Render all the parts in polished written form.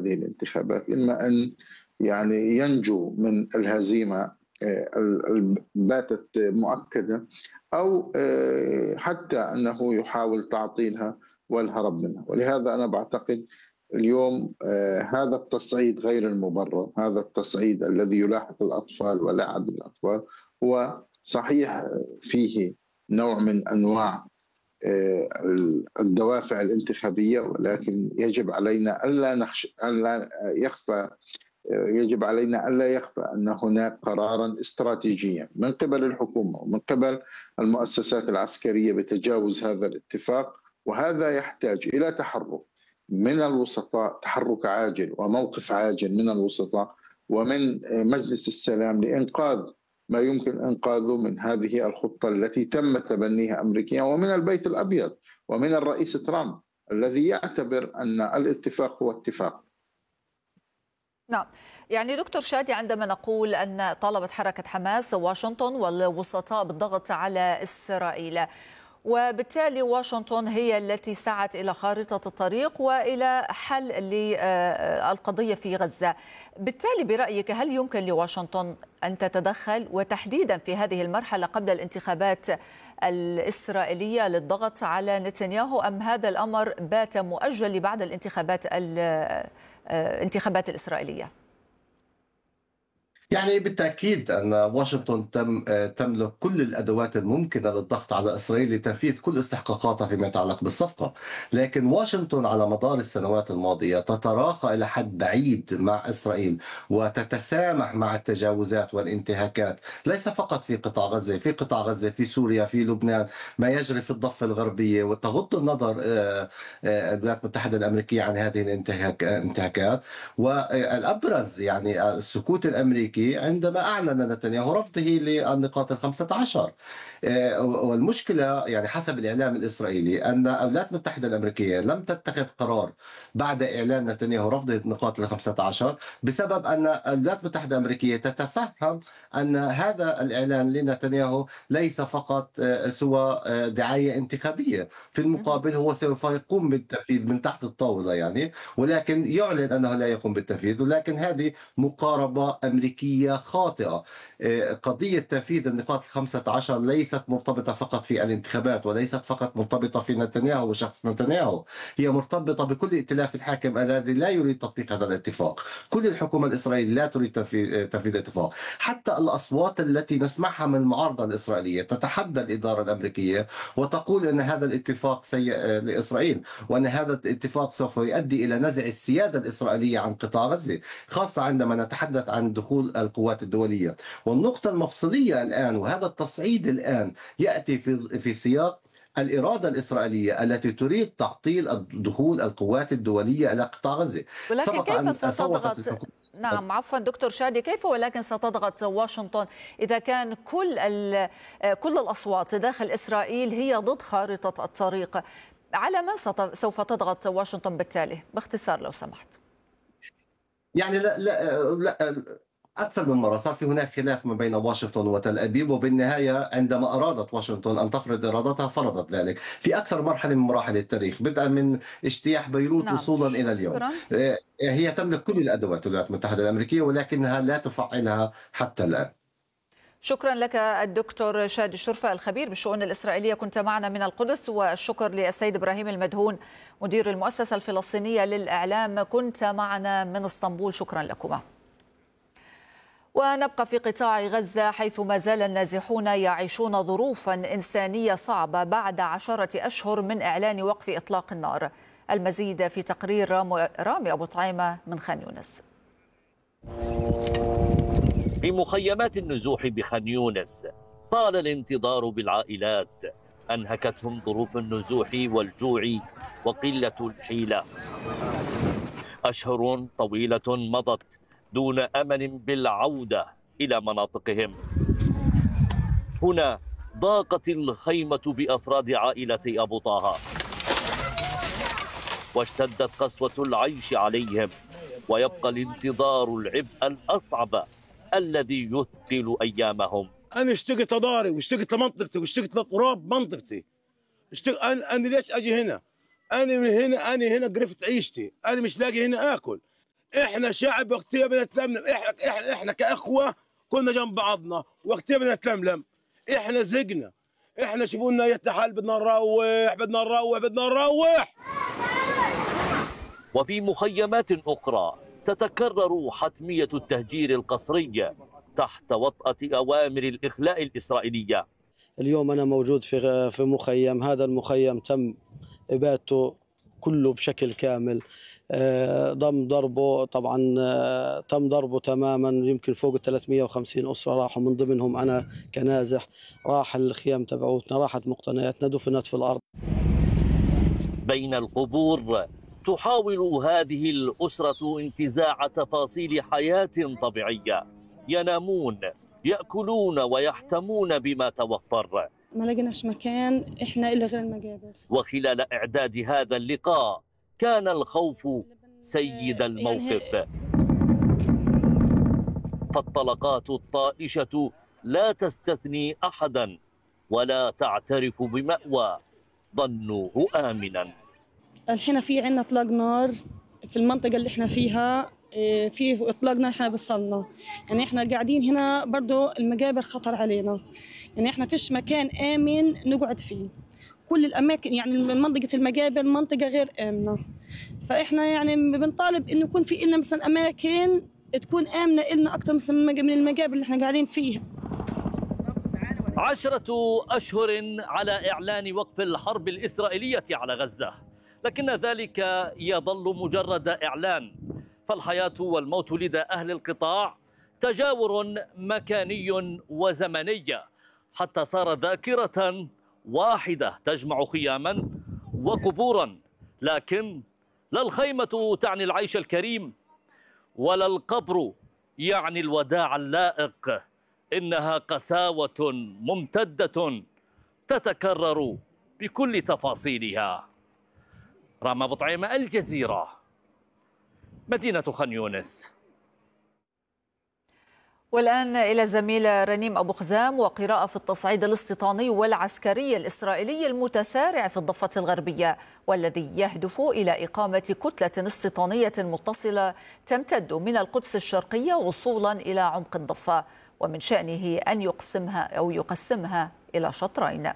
هذه الانتخابات، إما أن يعني ينجو من الهزيمة باتت مؤكدة، أو حتى أنه يحاول تعطيلها والهرب منها. ولهذا أنا بعتقد اليوم هذا التصعيد غير المبرر، هذا التصعيد الذي يلاحق الأطفال ولاعب الأطفال هو صحيح فيه نوع من أنواع الدوافع الانتخابية، ولكن يجب علينا ألا يخفى يجب علينا ألا يخفى أن هناك قرارا استراتيجيا من قبل الحكومة ومن قبل المؤسسات العسكرية بتجاوز هذا الاتفاق، وهذا يحتاج إلى تحرك من الوسطاء، تحرك عاجل وموقف عاجل من الوسطاء ومن مجلس السلام لإنقاذ ما يمكن إنقاذه من هذه الخطة التي تم تبنيها أمريكيا ومن البيت الأبيض ومن الرئيس ترامب الذي يعتبر أن الاتفاق هو اتفاق. نعم، يعني دكتور شادي، عندما نقول أن طالبت حركة حماس واشنطن والوسطاء بالضغط على إسرائيل، وبالتالي واشنطن هي التي سعت إلى خارطة الطريق وإلى حل للقضية في غزة، بالتالي برأيك هل يمكن لواشنطن أن تتدخل وتحديدا في هذه المرحلة قبل الانتخابات الإسرائيلية للضغط على نتنياهو، أم هذا الأمر بات مؤجل لبعد الانتخابات الإسرائيلية؟ يعني بالتأكيد أن واشنطن تملك كل الأدوات الممكنة للضغط على إسرائيل لتنفيذ كل استحقاقاتها فيما يتعلق بالصفقة، لكن واشنطن على مدار السنوات الماضية تتراخى إلى حد بعيد مع إسرائيل وتتسامح مع التجاوزات والانتهاكات، ليس فقط في قطاع غزة، في قطاع غزة، في سوريا، في لبنان، ما يجري في الضفة الغربية، وتغض النظر الولايات المتحدة الأمريكية عن هذه الانتهاكات. والأبرز يعني السكوت الأمريكي عندما أعلن نتنياهو رفضه للنقاط ال15. والمشكلة يعني حسب الإعلام الإسرائيلي أن الولايات المتحدة الأمريكية لم تتخذ قرار بعد إعلان نتنياهو رفض النقاط ال15 بسبب أن الولايات المتحدة الأمريكية تتفهم أن هذا الإعلان لنتنياهو ليس فقط سوى دعاية انتخابية، في المقابل هو سوف يقوم بالتنفيذ من تحت الطاولة يعني، ولكن يعلن أنه لا يقوم بالتنفيذ. ولكن هذه مقاربة أمريكية خاطئة. قضية تنفيذ النقاط ال15 ليست مرتبطة فقط في الانتخابات، وليست فقط مرتبطة في نتنياهو وشخص نتنياهو، هي مرتبطة بكل ائتلاف الحاكم الذي لا يريد تطبيق هذا الاتفاق. كل الحكومة الإسرائيلية لا تريد تنفيذ الاتفاق. حتى الأصوات التي نسمعها من المعارضة الإسرائيلية تتحدى الإدارة الأمريكية وتقول أن هذا الاتفاق سيء لإسرائيل، وأن هذا الاتفاق سوف يؤدي إلى نزع السيادة الإسرائيلية عن قطاع غزة، خاصة عندما نتحدث عن دخول القوات الدولية. والنقطة المفصلية الآن، وهذا التصعيد الآن يأتي في سياق الإرادة الإسرائيلية التي تريد تعطيل دخول القوات الدولية إلى قطاع غزة. ولكن كيف ستضغط؟ نعم عفوا دكتور شادي، كيف ولكن ستضغط واشنطن إذا كان كل الأصوات داخل إسرائيل هي ضد خارطة الطريق؟ على من سوف تضغط واشنطن بالتالي؟ باختصار لو سمحت. يعني لا أكثر من مرة صار في هناك خلاف ما بين واشنطن وتل أبيب، وبالنهاية عندما أرادت واشنطن أن تفرض إرادتها فرضت ذلك في أكثر مرحلة من مراحل التاريخ، بدءا من اجتياح بيروت وصولا إلى اليوم. هي تملك كل الأدوات الولايات المتحدة الأمريكية، ولكنها لا تفعلها حتى الآن. شكرا لك الدكتور شادي الشرفة الخبير بالشؤون الإسرائيلية، كنت معنا من القدس. والشكر للسيد إبراهيم المدهون مدير المؤسسة الفلسطينية للإعلام، كنت معنا من اسطنبول، شكرا لكما. ونبقى في قطاع غزة حيث ما زال النازحون يعيشون ظروفا إنسانية صعبة بعد 10 أشهر من إعلان وقف إطلاق النار. المزيد في تقرير رامي أبو طعيمة من خان يونس. في مخيمات النزوح بخان يونس طال الانتظار بالعائلات، أنهكتهم ظروف النزوح والجوع وقلة الحيلة. أشهر طويلة مضت دون أمل بالعودة إلى مناطقهم. هنا ضاقت الخيمة بأفراد عائلة أبو طه، واشتدت قسوة العيش عليهم، ويبقى الانتظار العبء الأصعب الذي يثقل أيامهم. أنا اشتقت أداري واشتقت لمنطقتي واشتقت لقراب منطقتي. أنا ليش أجي هنا؟ أنا من هنا، أنا هنا قرفت عيشتي، أنا مش لاقي هنا آكل. احنا شعب وقتها بدنا نتلملم، احنا كاخوه كنا جنب بعضنا، وقتها بدنا نتلملم. احنا زقنا، احنا شوفوا لنا يتحل، بدنا نروح بدنا نروح بدنا نروح. وفي مخيمات أخرى تتكرر حتمية التهجير القسري تحت وطأة أوامر الإخلاء الإسرائيلية. اليوم أنا موجود في مخيم، هذا المخيم تم إبادته كله بشكل كامل، تم ضربه طبعا، تم ضربه تماما. يمكن فوق 350 أسرة راحوا، من ضمنهم أنا كنازح. راح الخيام تبعوتنا، راحت مقتنياتنا، دفنت في الأرض. بين القبور تحاول هذه الأسرة انتزاع تفاصيل حياة طبيعية، ينامون، يأكلون ويحتمون بما توفر. ما لقيناش مكان احنا الا غير المقابر. وخلال إعداد هذا اللقاء كان الخوف سيد الموقف، فالطلقات الطائشة لا تستثني أحدا ولا تعترف بمأوى ظنوه آمنا. الحين في عندنا اطلاق نار في المنطقه اللي احنا فيها، في اطلاق نار احنا بصلنا، يعني احنا قاعدين هنا برضه المقابر خطر علينا، يعني احنا فيش مكان امن نقعد فيه. كل الاماكن يعني منطقه المقابر منطقه غير امنه، فاحنا يعني بنطالب انه يكون في لنا مثلا اماكن تكون امنه لنا اكثر مثلا من المقابر اللي احنا قاعدين فيها. 10 أشهر على إعلان وقف الحرب الإسرائيلية على غزة، لكن ذلك يظل مجرد إعلان، فالحياة والموت لدى أهل القطاع تجاور مكاني وزمني، حتى صار ذاكرة واحدة تجمع خياما وقبورا. لكن لا الخيمة تعني العيش الكريم، ولا القبر يعني الوداع اللائق. إنها قساوة ممتدة تتكرر بكل تفاصيلها. رام بطعيمة، الجزيرة، مدينة خان يونس. والآن إلى الزميلة رنيم أبو خزام وقراءة في التصعيد الاستيطاني والعسكري الإسرائيلي المتسارع في الضفة الغربية، والذي يهدف إلى إقامة كتلة استيطانية متصلة تمتد من القدس الشرقية وصولا إلى عمق الضفة، ومن شأنه أن يقسمها إلى شطرين.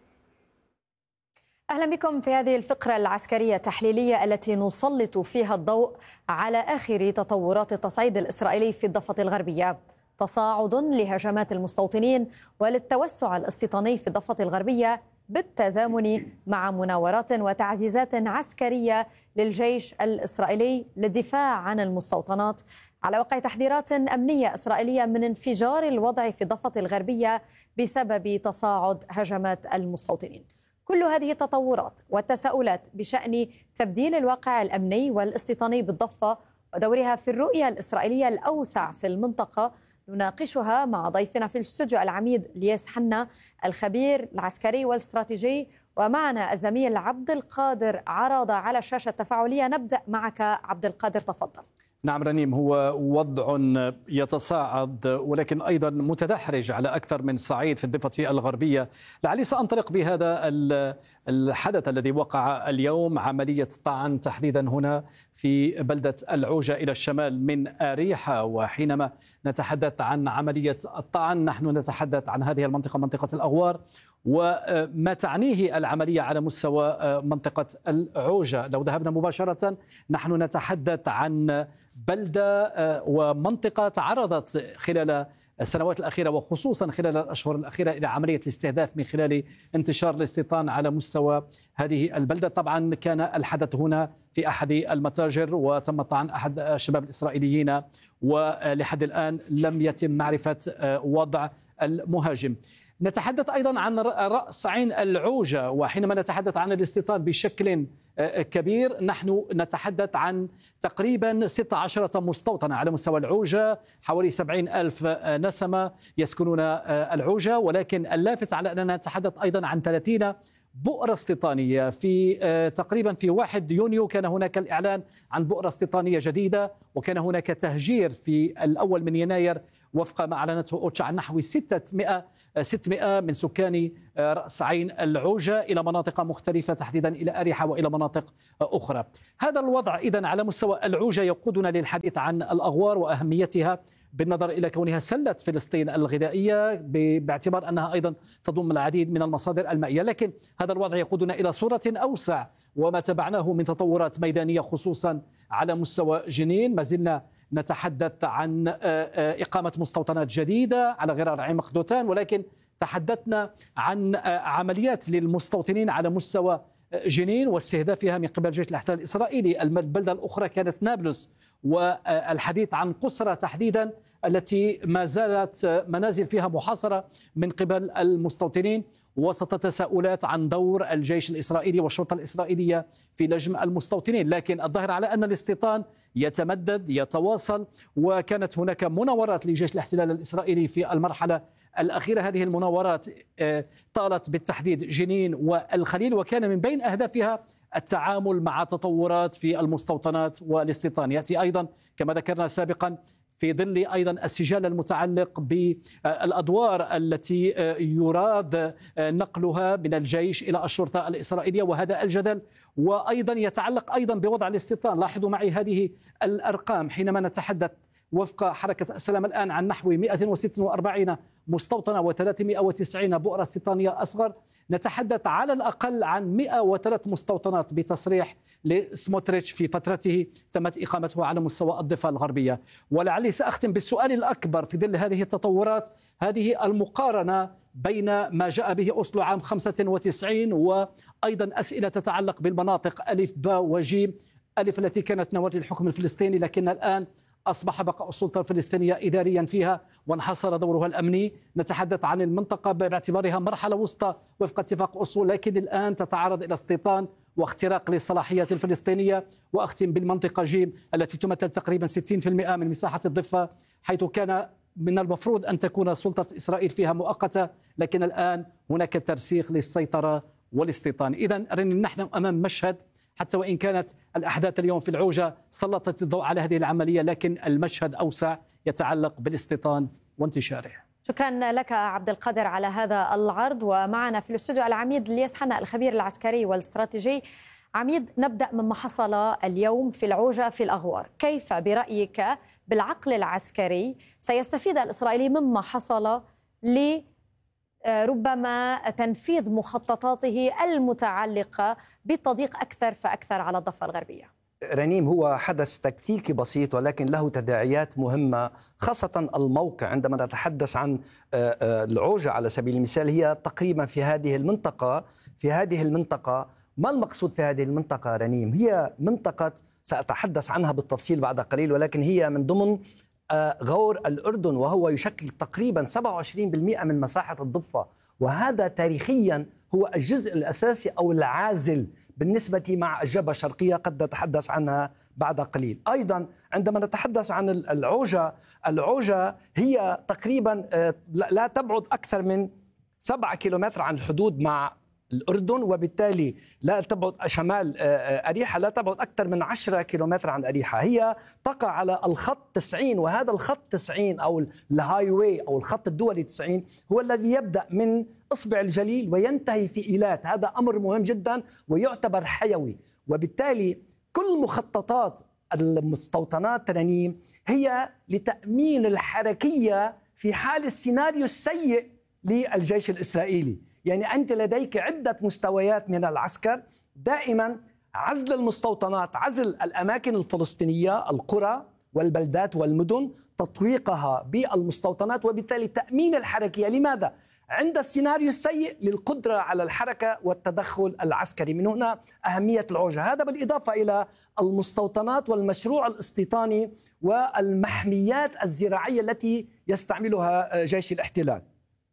أهلا بكم في هذه الفقرة العسكرية التحليلية التي نسلط فيها الضوء على آخر تطورات التصعيد الإسرائيلي في الضفة الغربية. تصاعد لهجمات المستوطنين وللتوسع الاستيطاني في الضفة الغربية بالتزامن مع مناورات وتعزيزات عسكرية للجيش الإسرائيلي للدفاع عن المستوطنات، على وقع تحذيرات أمنية إسرائيلية من انفجار الوضع في الضفة الغربية بسبب تصاعد هجمات المستوطنين. كل هذه التطورات والتساؤلات بشأن تبديل الواقع الأمني والاستيطاني بالضفة ودورها في الرؤية الإسرائيلية الأوسع في المنطقة نناقشها مع ضيفنا في الاستوديو العميد لياس حنا الخبير العسكري والاستراتيجي، ومعنا الزميل عبد القادر عرضة على الشاشة التفاعلية. نبدأ معك عبد القادر، تفضل. نعم رنيم، هو وضع يتصاعد ولكن أيضا متدحرج على أكثر من صعيد في الضفة الغربية. لعلي سأنطلق بهذا الحدث الذي وقع اليوم، عملية طعن تحديدا هنا في بلدة العوجة إلى الشمال من أريحة. وحينما نتحدث عن عملية الطعن نحن نتحدث عن هذه المنطقة، منطقة الأغوار، وما تعنيه العملية على مستوى منطقة العوجة. لو ذهبنا مباشرة نحن نتحدث عن بلدة ومنطقة تعرضت خلال السنوات الأخيرة وخصوصا خلال الأشهر الأخيرة إلى عملية استهداف من خلال انتشار الاستيطان على مستوى هذه البلدة. طبعا كان الحدث هنا في أحد المتاجر وتم طعن أحد الشباب الإسرائيليين، ولحد الآن لم يتم معرفة وضع المهاجم. نتحدث أيضا عن رأس عين العوجة، وحينما نتحدث عن الاستيطان بشكل كبير نحن نتحدث عن تقريبا 16 مستوطنة على مستوى العوجة، حوالي 70,000 نسمة يسكنون العوجة. ولكن اللافت على أننا نتحدث أيضا عن 30 بؤرة استيطانية. في تقريبا في 1 يونيو كان هناك الإعلان عن بؤرة استيطانية جديدة، وكان هناك تهجير في الأول من يناير وفق ما أعلنته أوتشا عن نحو 600 من سكان رأس عين العوجة إلى مناطق مختلفة، تحديدا إلى أريحة وإلى مناطق أخرى. هذا الوضع إذن على مستوى العوجة يقودنا للحديث عن الأغوار وأهميتها بالنظر إلى كونها سلة فلسطين الغذائية، باعتبار أنها أيضا تضم العديد من المصادر المائية. لكن هذا الوضع يقودنا إلى صورة أوسع وما تبعناه من تطورات ميدانية خصوصا على مستوى جنين. ما زلنا نتحدث عن إقامة مستوطنات جديدة على غرار عمق دوتان، ولكن تحدثنا عن عمليات للمستوطنين على مستوى جنين واستهدافها من قبل جيش الاحتلال الإسرائيلي. البلدة الأخرى كانت نابلس، والحديث عن قسرة تحديدا التي ما زالت منازل فيها محاصرة من قبل المستوطنين، وسط تساؤلات عن دور الجيش الإسرائيلي والشرطة الإسرائيلية في لجم المستوطنين. لكن الظاهر على أن الاستيطان يتمدد يتواصل، وكانت هناك مناورات لجيش الاحتلال الإسرائيلي في المرحلة الأخيرة. هذه المناورات طالت بالتحديد جنين والخليل، وكان من بين أهدافها التعامل مع تطورات في المستوطنات والاستيطان. يأتي أيضا كما ذكرنا سابقا في ظل أيضا السجال المتعلق بالأدوار التي يراد نقلها من الجيش إلى الشرطة الإسرائيلية، وهذا الجدل وأيضا يتعلق أيضا بوضع الاستيطان. لاحظوا معي هذه الأرقام حينما نتحدث وفق حركة السلام الآن عن نحو 146 مستوطنة و390 بؤرة استيطانية أصغر، نتحدث على الأقل عن 103 مستوطنات بتصريح لسموتريتش في فترته تمت إقامتها على مستوى الضفة الغربية. ولعلي سأختم بالسؤال الأكبر في ظل هذه التطورات، هذه المقارنة بين ما جاء به أوسلو عام 95 وأيضا أسئلة تتعلق بالمناطق ألف باء وجيم. ألف التي كانت نواة الحكم الفلسطيني، لكن الآن أصبح بقاء السلطة الفلسطينية إداريا فيها وانحصر دورها الأمني. نتحدث عن المنطقة باعتبارها مرحلة وسطى وفق اتفاق أوسلو، لكن الآن تتعرض إلى استيطان واختراق للصلاحيات الفلسطينية. وأختم بالمنطقة جيم التي تمثل تقريبا 60% من مساحة الضفة، حيث كان من المفروض أن تكون سلطة إسرائيل فيها مؤقتة، لكن الآن هناك ترسيخ للسيطرة والاستيطان. إذن نحن أمام مشهد، حتى وإن كانت الأحداث اليوم في العوجة سلطت الضوء على هذه العملية، لكن المشهد أوسع يتعلق بالاستيطان وانتشاره. شكرا لك عبد القادر على هذا العرض. ومعنا في الاستوديو العميد الياس حنا الخبير العسكري والاستراتيجي. عميد، نبدأ مما حصل اليوم في العوجة في الأغوار. كيف برأيك بالعقل العسكري سيستفيد الإسرائيلي مما حصل ربما تنفيذ مخططاته المتعلقة بالتضييق أكثر فأكثر على الضفة الغربية؟ رنيم، هو حدث تكتيكي بسيط ولكن له تداعيات مهمة، خاصة الموقع. عندما نتحدث عن العوجة على سبيل المثال، هي تقريبا في هذه المنطقة. ما المقصود في هذه المنطقة رنيم؟ هي منطقة سأتحدث عنها بالتفصيل بعد قليل، ولكن هي من ضمن غور الأردن، وهو يشكل تقريبا 27% من مساحة الضفة، وهذا تاريخيا هو الجزء الأساسي أو العازل بالنسبة مع الجبهة الشرقية، قد نتحدث عنها بعد قليل. أيضا عندما نتحدث عن العوجة هي تقريبا لا تبعد أكثر من 7 كيلومتر عن الحدود مع الأردن، وبالتالي لا تبعد شمال أريحة، لا تبعد أكثر من 10 كيلومتر عن أريحة. هي تقع على الخط 90، وهذا الخط 90 أو الهاي واي أو الخط الدولي 90 هو الذي يبدأ من إصبع الجليل وينتهي في إيلات. هذا أمر مهم جدا ويعتبر حيوي، وبالتالي كل مخططات المستوطنات رنيم هي لتأمين الحركية في حال السيناريو السيء للجيش الإسرائيلي. يعني أنت لديك عدة مستويات من العسكر، دائما عزل المستوطنات، عزل الأماكن الفلسطينية، القرى والبلدات والمدن، تطويقها بالمستوطنات، وبالتالي تأمين الحركية. لماذا؟ عند السيناريو السيء للقدرة على الحركة والتدخل العسكري. من هنا أهمية العوجة. هذا بالإضافة إلى المستوطنات والمشروع الاستيطاني والمحميات الزراعية التي يستعملها جيش الاحتلال.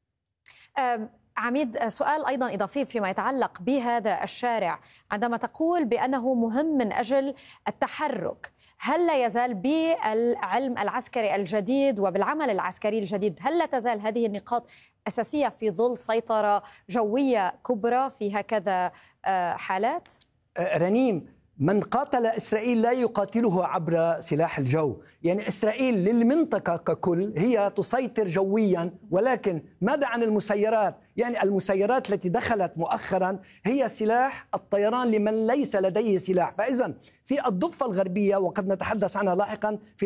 عميد، سؤال أيضا إضافي فيما يتعلق بهذا الشارع. عندما تقول بأنه مهم من أجل التحرك، هل لا يزال بالعلم العسكري الجديد وبالعمل العسكري الجديد، هل لا تزال هذه النقاط أساسية في ظل سيطرة جوية كبرى في هكذا حالات؟ رنيم، من قاتل إسرائيل لا يقاتله عبر سلاح الجو. يعني إسرائيل للمنطقة ككل هي تسيطر جويا، ولكن ماذا عن المسيرات؟ يعني المسيرات التي دخلت مؤخرا هي سلاح الطيران لمن ليس لديه سلاح. فإذا في الضفة الغربية، وقد نتحدث عنها لاحقا، في